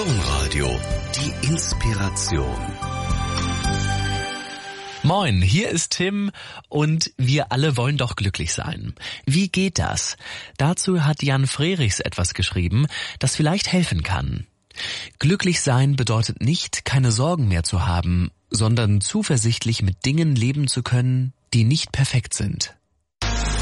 Domradio, die Inspiration. Moin, hier ist Tim und wir alle wollen doch glücklich sein. Wie geht das? Dazu hat Jan Frerichs etwas geschrieben, das vielleicht helfen kann. Glücklich sein bedeutet nicht, keine Sorgen mehr zu haben, sondern zuversichtlich mit Dingen leben zu können, die nicht perfekt sind.